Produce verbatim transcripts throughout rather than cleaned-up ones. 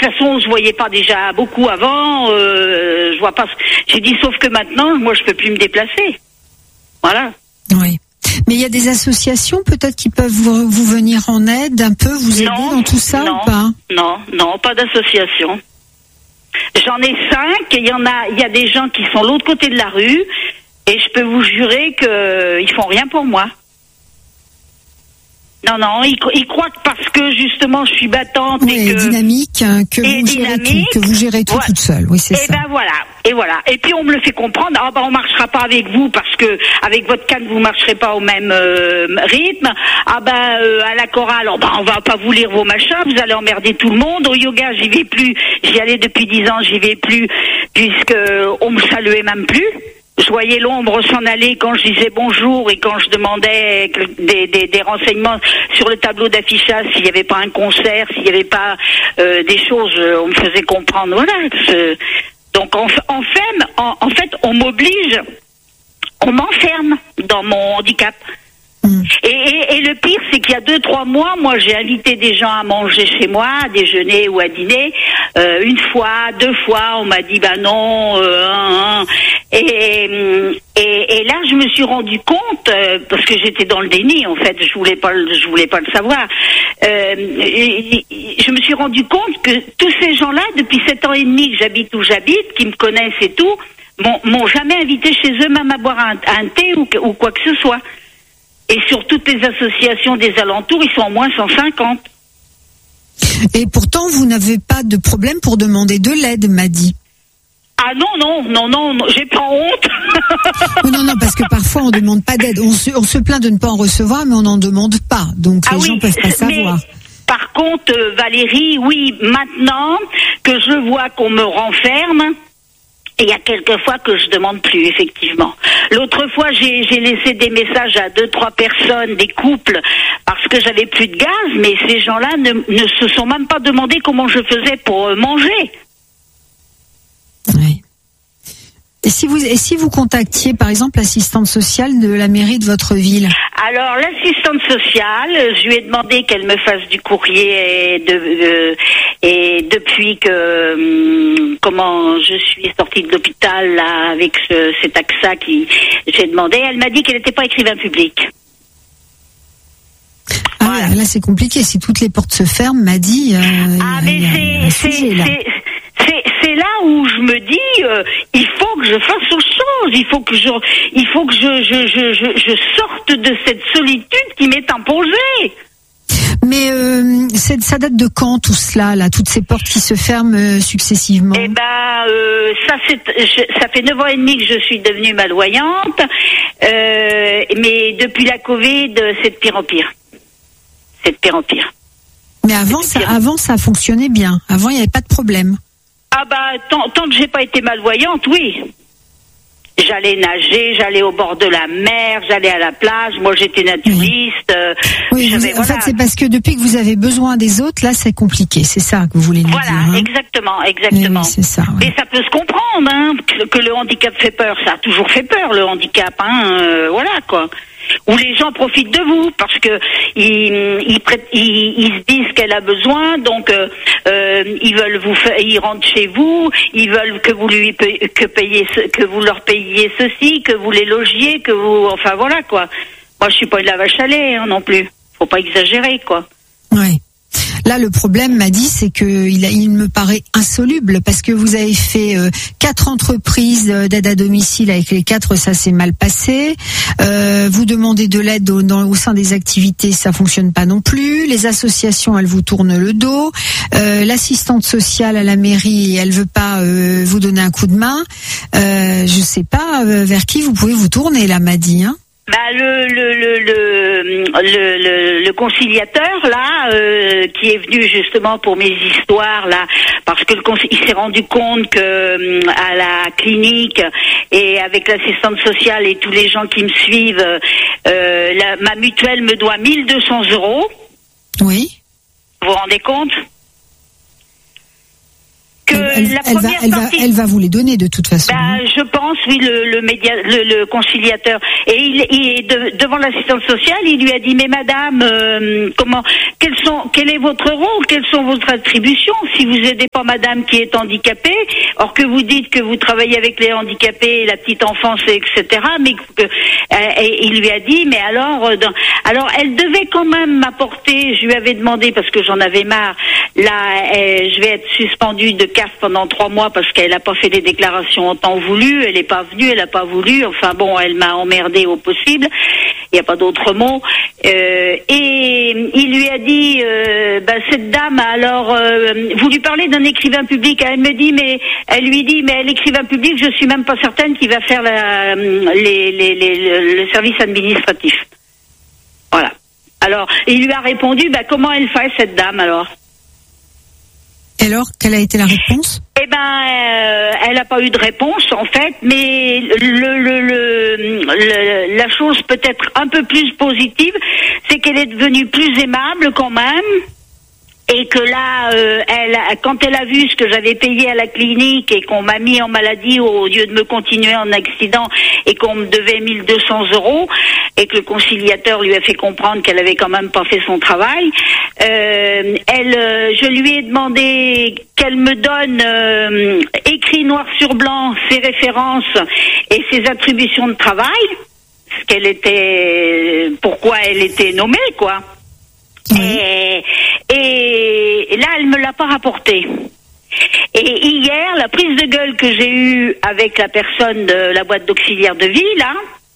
façon, on se voyait pas déjà beaucoup avant. Euh, je vois pas. J'ai dit sauf que maintenant, moi, je peux plus me déplacer. Voilà. Oui. Mais il y a des associations peut-être qui peuvent vous, vous venir en aide, un peu, vous aider non, dans tout ça non, ou pas? Non, non, pas d'association. J'en ai cinq. Il y en a, il y a des gens qui sont de l'autre côté de la rue, et je peux vous jurer que ils font rien pour moi. Non, non, ils, ils croient que parce que justement je suis battante oui, et que dynamique, hein, que et vous gérez dynamique, tout, que vous gérez tout voilà. toute seule. Oui, c'est et ça. Et ben voilà, et voilà. Et puis on me le fait comprendre. Ah ben on marchera pas avec vous parce que avec votre canne vous marcherez pas au même euh, rythme. Ah ben euh, à la chorale, oh, ben on va pas vous lire vos machins. Vous allez emmerder tout le monde. Au yoga j'y vais plus. J'y allais depuis dix ans, j'y vais plus puisque on me saluait même plus. Je voyais l'ombre s'en aller quand je disais bonjour et quand je demandais des, des, des renseignements sur le tableau d'affichage, s'il n'y avait pas un concert, s'il n'y avait pas euh, des choses, on me faisait comprendre. Voilà. Je, donc en, en, fait, en, en fait, on m'oblige, on m'enferme dans mon handicap. Mmh. Et, et, et le pire, c'est qu'il y a deux, trois mois, moi, j'ai invité des gens à manger chez moi, à déjeuner ou à dîner. Euh, une fois, deux fois, on m'a dit, bah non, euh, hein, hein. Et, et, et là, je me suis rendu compte, euh, parce que j'étais dans le déni, en fait, je voulais pas, je voulais pas le savoir. Euh, et, et, je me suis rendu compte que tous ces gens-là, depuis sept ans et demi que j'habite où j'habite, qui me connaissent et tout, m'ont, m'ont jamais invité chez eux, même à boire un, un thé ou, ou quoi que ce soit. Et sur toutes les associations des alentours, ils sont au moins cent cinquante. Et pourtant, vous n'avez pas de problème pour demander de l'aide, m'a dit. Ah non, non, non, non, non, j'ai pas honte. Oui, non, non, parce que parfois on ne demande pas d'aide. On se, on se plaint de ne pas en recevoir, mais on n'en demande pas. Donc les ah gens ne oui, peuvent pas savoir. Mais, par contre, euh, Valérie, oui, maintenant que je vois qu'on me renferme, il y a quelques fois que je demande plus, effectivement. L'autre fois, j'ai, j'ai laissé des messages à deux, trois personnes, des couples, parce que j'avais plus de gaz, mais ces gens-là ne, ne se sont même pas demandé comment je faisais pour euh, manger. Oui. Et si vous, et si vous contactiez, par exemple, l'assistante sociale de la mairie de votre ville? Alors, l'assistante sociale, je lui ai demandé qu'elle me fasse du courrier et, de, de, et depuis que hum, comment je suis sortie de l'hôpital là avec ce, cet A X A qui j'ai demandé, elle m'a dit qu'elle n'était pas écrivain public. Ah voilà. Là c'est compliqué. Si toutes les portes se ferment, m'a dit. Euh, ah mais c'est c'est, c'est c'est c'est là où je me dis euh, il faut que je fasse autre chose. Il faut que je il faut que je je je je, je sorte de cette solitude qui m'est imposée. Mais euh, c'est, ça date de quand tout cela, là, toutes ces portes qui se ferment euh, successivement? Eh ben, euh, ça, c'est, je, ça fait neuf ans et demi que je suis devenue malvoyante, euh, mais depuis la Covid, c'est de pire en pire. C'est de pire en pire. Mais avant, ça, avant, ça fonctionnait bien. Avant, il n'y avait pas de problème. Ah bah, tant, tant que j'ai pas été malvoyante, oui. J'allais nager, j'allais au bord de la mer, j'allais à la plage. Moi, j'étais naturiste. Euh, oui, vous, en voilà. fait, c'est parce que depuis que vous avez besoin des autres, là, c'est compliqué. C'est ça que vous voulez nous voilà, dire. Voilà, hein. exactement, exactement. Oui, c'est ça. Ouais. Et ça peut se comprendre, hein, que, que le handicap fait peur. Ça a toujours fait peur, le handicap, hein. Euh, voilà, quoi. Où les gens profitent de vous parce que ils, ils, ils, ils se disent qu'elle a besoin, donc euh, euh, ils veulent vous, faire, ils rentrent chez vous, ils veulent que vous lui que payiez, que vous leur payiez ceci, que vous les logiez, que vous, enfin voilà quoi. Moi je suis pas de la vache à lait hein, non plus. Faut pas exagérer quoi. Oui. Là, le problème, m'a dit, c'est que il, a, il me paraît insoluble parce que vous avez fait euh, quatre entreprises d'aide à domicile. Avec les quatre, ça s'est mal passé. Euh, vous demandez de l'aide au, dans, au sein des activités, ça fonctionne pas non plus. Les associations, elles vous tournent le dos. Euh, l'assistante sociale à la mairie, elle veut pas euh, vous donner un coup de main. Euh, je sais pas euh, vers qui vous pouvez vous tourner, là, m'a dit. Hein. Bah le le le le le, le, le conciliateur là euh, qui est venu justement pour mes histoires là parce que le il s'est rendu compte que à la clinique et avec l'assistante sociale et tous les gens qui me suivent euh, la, ma mutuelle me doit mille deux cents euros. Oui. Vous vous rendez compte? Que elle, elle, va, elle, va, elle va vous les donner de toute façon. Bah, hein. Je pense, oui, le, le, média, le, le conciliateur. Et il, il de, devant l'assistante sociale, il lui a dit, mais madame, euh, comment, quels sont, quel est votre rôle, quelles sont vos attributions si vous aidez pas madame qui est handicapée, or que vous dites que vous travaillez avec les handicapés, la petite enfance, et cetera. Mais que, euh, et il lui a dit, mais alors, euh, dans, alors elle devait quand même m'apporter, je lui avais demandé, parce que j'en avais marre, là, euh, je vais être suspendue de C A F pendant trois mois parce qu'elle n'a pas fait des déclarations en temps voulu, elle n'est pas venue, elle n'a pas voulu, enfin bon, elle m'a emmerdée au possible, il n'y a pas d'autre mot, euh, et il lui a dit, euh, bah, cette dame, alors, euh, vous lui parlez d'un écrivain public, elle me dit, mais, elle lui dit, mais l'écrivain public, je suis même pas certaine qu'il va faire la, les, les, les, le service administratif. Voilà. Alors, il lui a répondu, bah, comment elle fait, cette dame, alors? Et alors, quelle a été la réponse? Eh ben, euh, elle n'a pas eu de réponse, en fait, mais le, le, le, le, la chose peut-être un peu plus positive, c'est qu'elle est devenue plus aimable quand même. Et que là, euh, elle, quand elle a vu ce que j'avais payé à la clinique et qu'on m'a mis en maladie au lieu de me continuer en accident et qu'on me devait mille deux cents euros et que le conciliateur lui a fait comprendre qu'elle avait quand même pas fait son travail, euh, elle, euh, je lui ai demandé qu'elle me donne euh, écrit noir sur blanc ses références et ses attributions de travail, ce qu'elle était, pourquoi elle était nommée, quoi. Oui. Et, et là, elle me l'a pas rapporté. Et hier, la prise de gueule que j'ai eue avec la personne de la boîte d'auxiliaire de vie, là,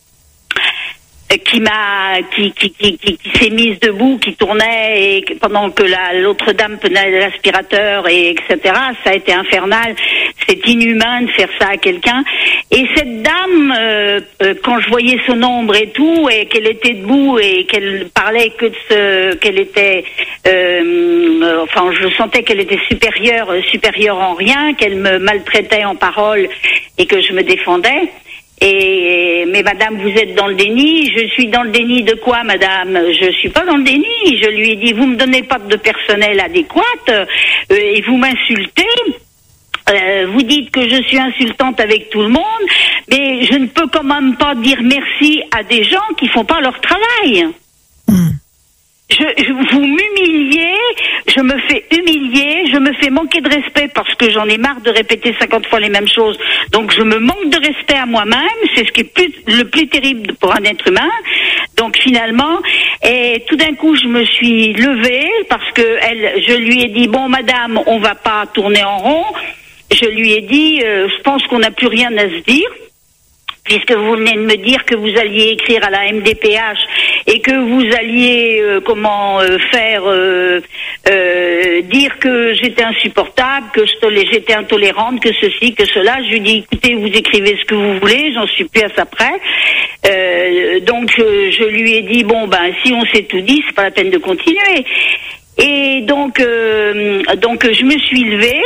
qui m'a, qui, qui, qui, qui, qui s'est mise debout, qui tournait et pendant que la, l'autre dame prenait l'aspirateur et etc. Ça a été infernal. C'est inhumain de faire ça à quelqu'un. Et cette dame, euh, euh, quand je voyais son ombre et tout, et qu'elle était debout et qu'elle parlait que de ce, qu'elle était, euh, enfin, je sentais qu'elle était supérieure, supérieure en rien, qu'elle me maltraitait en parole et que je me défendais. Et mais madame, vous êtes dans le déni. Je suis dans le déni de quoi, madame? Je suis pas dans le déni. Je lui ai dit, vous me donnez pas de personnel adéquat euh, et vous m'insultez. Euh, vous dites que je suis insultante avec tout le monde, mais je ne peux quand même pas dire merci à des gens qui font pas leur travail. Mmh. Je, je, vous m'humiliez, je me fais humilier, je me fais manquer de respect parce que j'en ai marre de répéter cinquante fois les mêmes choses. Donc je me manque de respect à moi-même, c'est ce qui est plus, le plus terrible pour un être humain. Donc finalement, et tout d'un coup je me suis levée parce que elle, je lui ai dit, bon madame, on va pas tourner en rond. Je lui ai dit, euh, je pense qu'on n'a plus rien à se dire. Puisque vous venez de me dire que vous alliez écrire à la M D P H et que vous alliez euh, comment euh, faire euh, euh, dire que j'étais insupportable, que j'étais intolérante, que ceci, que cela. Je lui dis, écoutez, vous écrivez ce que vous voulez, j'en suis plus à ça près. Euh, donc euh, je lui ai dit, bon ben si on s'est tout dit, c'est pas la peine de continuer. Et donc euh, donc je me suis levée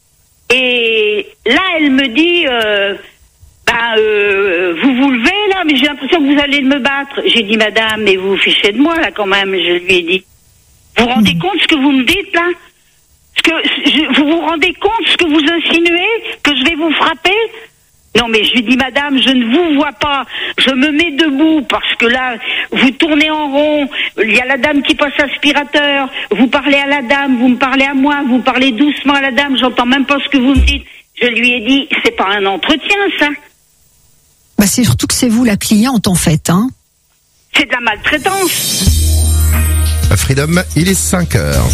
et là elle me dit euh, Ben, euh, vous vous levez là, mais j'ai l'impression que vous allez me battre. J'ai dit, madame, mais vous vous fichez de moi là quand même, je lui ai dit. Vous vous rendez compte ce que vous me dites là? Ce que, je, vous vous rendez compte ce que vous insinuez? Que je vais vous frapper? Non mais je lui dis, madame, je ne vous vois pas, je me mets debout parce que là, vous tournez en rond, il y a la dame qui passe l'aspirateur, vous parlez à la dame, vous me parlez à moi, vous parlez doucement à la dame, j'entends même pas ce que vous me dites. Je lui ai dit, c'est pas un entretien ça. Bah c'est surtout que c'est vous la cliente en fait, hein. C'est de la maltraitance. Freedom, il est cinq heures.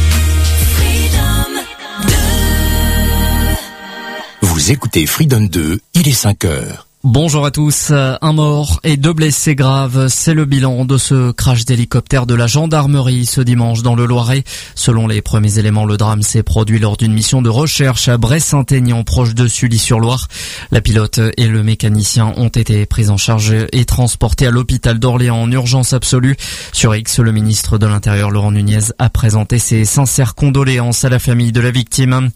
Vous écoutez Freedom deux, il est cinq heures. Bonjour à tous. Un mort et deux blessés graves, c'est le bilan de ce crash d'hélicoptère de la gendarmerie ce dimanche dans le Loiret. Selon les premiers éléments, le drame s'est produit lors d'une mission de recherche à Bray-Saint-Aignan, proche de Sully-sur-Loire. La pilote et le mécanicien ont été pris en charge et transportés à l'hôpital d'Orléans en urgence absolue. Sur X, le ministre de l'Intérieur Laurent Nunez a présenté ses sincères condoléances à la famille de la victime.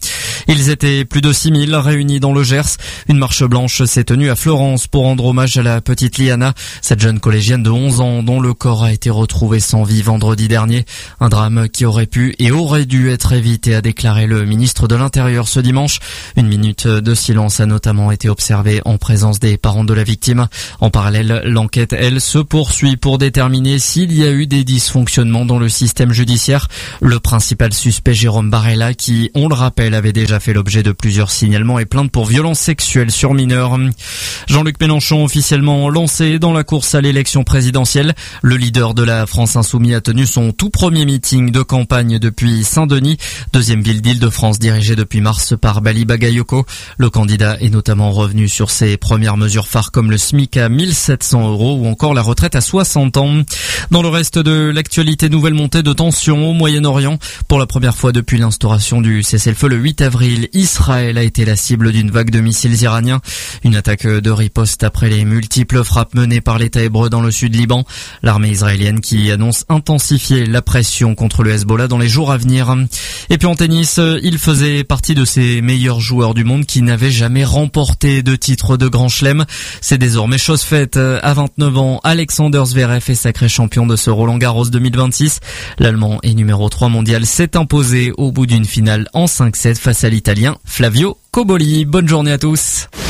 Ils étaient plus de six mille réunis dans le Gers. Une marche blanche s'est tenue à Florence pour rendre hommage à la petite Liana, cette jeune collégienne de onze ans dont le corps a été retrouvé sans vie vendredi dernier. Un drame qui aurait pu et aurait dû être évité, a déclaré le ministre de l'Intérieur ce dimanche. Une minute de silence a notamment été observée en présence des parents de la victime. En parallèle, l'enquête, elle, se poursuit pour déterminer s'il y a eu des dysfonctionnements dans le système judiciaire. Le principal suspect, Jérôme Barella, qui, on le rappelle, avait déjà fait l'objet de plusieurs signalements et plaintes pour violences sexuelles sur mineurs. Jean-Luc Mélenchon officiellement lancé dans la course à l'élection présidentielle. Le leader de la France Insoumise a tenu son tout premier meeting de campagne depuis Saint-Denis, deuxième ville d'Île-de-France dirigée depuis mars par Bali Bagayoko. Le candidat est notamment revenu sur ses premières mesures phares comme le SMIC à mille sept cents euros ou encore la retraite à soixante ans. Dans le reste de l'actualité, nouvelle montée de tension au Moyen-Orient. Pour la première fois depuis l'instauration du cessez-le-feu le huit avril, Israël a été la cible d'une vague de missiles iraniens. Une attaque de riposte après les multiples frappes menées par l'État hébreu dans le sud Liban. L'armée israélienne qui annonce intensifier la pression contre le Hezbollah dans les jours à venir. Et puis en tennis, il faisait partie de ces meilleurs joueurs du monde qui n'avaient jamais remporté de titre de Grand Chelem. C'est désormais chose faite. À vingt-neuf ans, Alexander Zverev est sacré champion de ce Roland-Garros deux mille vingt-six. L'Allemand et numéro trois mondial s'est imposé au bout d'une finale en cinq sept face à l'Italien Flavio Cobolli. Bonne journée à tous.